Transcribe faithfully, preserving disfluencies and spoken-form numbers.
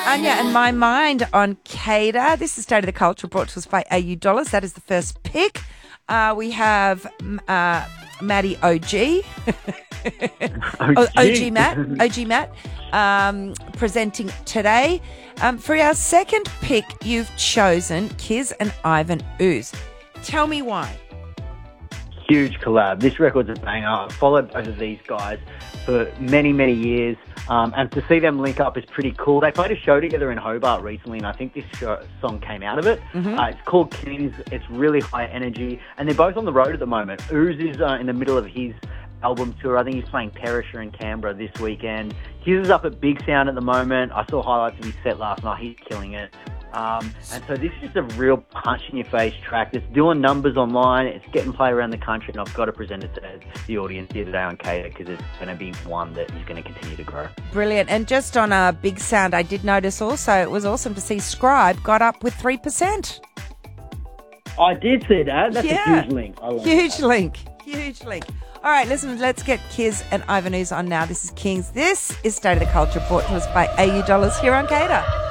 Anya and My Mind on Cater. This is State of the Culture brought to us by A U Dollars. That is the first pick. Uh, we have uh, Maddie O G. O G Matt. O G Matt um, presenting today. Um, for our second pick, you've chosen Kiz and Ivan Ooze. Tell me why. Huge collab. This record's a banger. I've followed both of these guys for many, many years. Um, and to see them link up is pretty cool. They played a show together in Hobart recently, and I think this show, song came out of it. Mm-hmm. Uh, it's called Kings. It's really high energy, and they're both on the road at the moment. Ooze is uh, in the middle of his album tour. I think he's playing Perisher in Canberra this weekend. Kiz is up at Big Sound at the moment. I saw highlights of his set last night. He's killing it. Um, and so this is just a real punch-in-your-face track that's doing numbers online. It's getting played around the country, and I've got to present it to the audience here today on Cater because it's going to be one that is going to continue to grow. Brilliant. And just on a Big Sound, I did notice also it was awesome to see Scribe got up with three percent. I did see that. That's yeah. a huge link. I love huge that. link. Huge link. All right, listen, let's get Kiz and Ivan Ooze on now. This is Kings. This is State of the Culture brought to us by A U Dollars here on Cater.